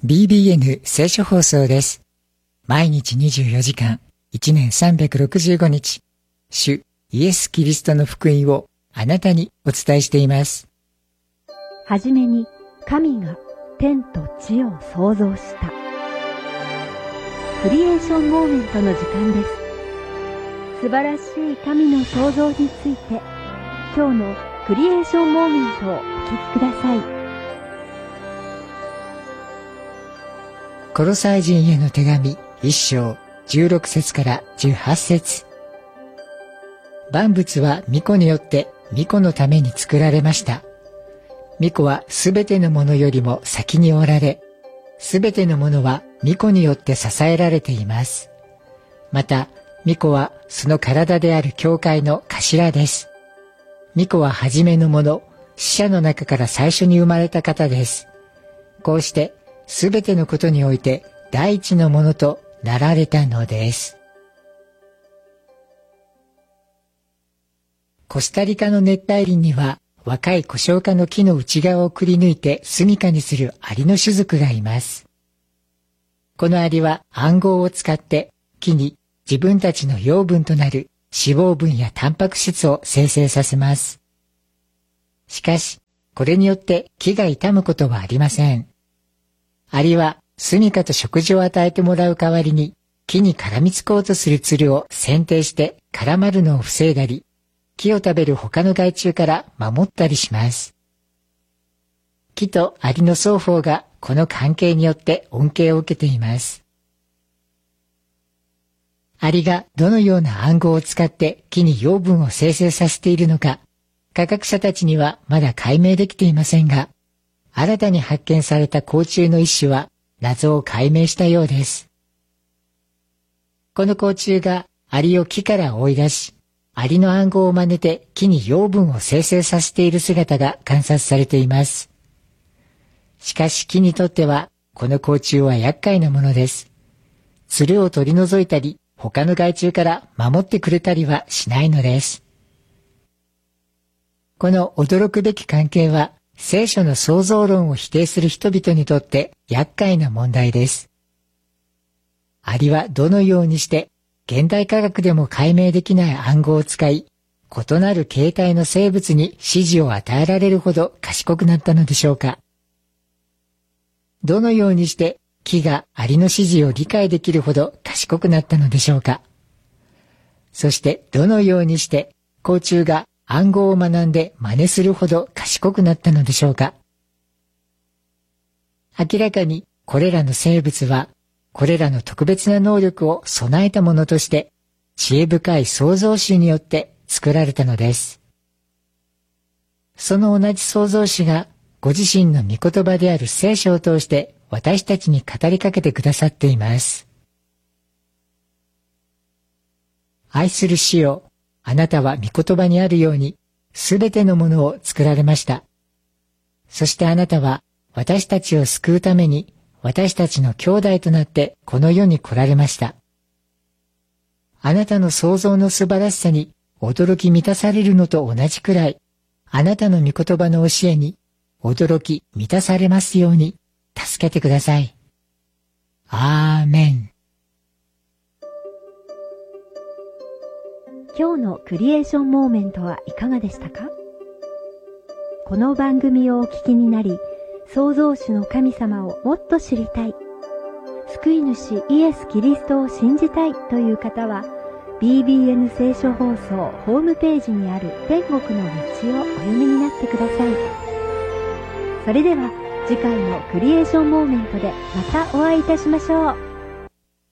BBN 聖書放送です。毎日24時間、1年365日、主イエス・キリストの福音をあなたにお伝えしています。 はじめに神が天と地を創造した。クリエーションモーメントの時間です。素晴らしい神の創造について、今日のクリエーションモーメントをお聞きください。 コロサイ人への手紙1章16節から18節。万物は御子によって御子のために作られました。御子はすべてのものよりも先におられ、すべてのものは御子によって支えられています。また、御子はその体である教会の頭です。御子は初めのもの、死者の中から最初に生まれた方です。こうして、すべてのことにおいて第一のものとなられたのです。コスタリカの熱帯林には若いコショウ科の木の内側をくり抜いて住処にするアリの種族がいます。このアリは暗号を使って木に自分たちの養分となる脂肪分やタンパク質を生成させます。しかし、これによって木が傷むことはありません。アリは住処と食事を与えてもらう代わりに木に絡みつこうとするツルを剪定して絡まるのを防いだり、木を食べる他の害虫から守ったりします。木とアリの双方がこの関係によって恩恵を受けています。アリがどのような暗号を使って木に養分を生成させているのか、科学者たちにはまだ解明できていませんが、新たに発見された甲虫の一種は謎を解明したようです。この甲虫がアリを木から追い出し、アリの暗号を真似て木に養分を生成させている姿が観察されています。しかし木にとってはこの甲虫は厄介なものです。ツルを取り除いたり、他の害虫から守ってくれたりはしないのです。この驚くべき関係は、聖書の創造論を否定する人々にとって厄介な問題です。アリはどのようにして現代科学でも解明できない暗号を使い、異なる形態の生物に指示を与えられるほど賢くなったのでしょうか。どのようにして木がアリの指示を理解できるほど賢くなったのでしょうか。そしてどのようにして甲虫が暗号を学んで真似するほど賢くなったのでしょうか。明らかにこれらの生物はこれらの特別な能力を備えたものとして知恵深い創造主によって作られたのです。その同じ創造主がご自身の御言葉である聖書を通して私たちに語りかけてくださっています。愛する主よ、あなたは御言葉にあるように、すべてのものを作られました。そしてあなたは、私たちを救うために、私たちの兄弟となってこの世に来られました。あなたの創造の素晴らしさに驚き満たされるのと同じくらい、あなたの御言葉の教えに驚き満たされますように、助けてください。アーメン。 今日のクリエーションモーメントはいかがでしたか？この番組をお聞きになり、創造主の神様をもっと知りたい、救い主イエス・キリストを信じたいという方は、BBN 聖書放送ホームページにある天国の道をお読みになってください。それでは次回のクリエーションモーメントでまたお会いいたしましょう。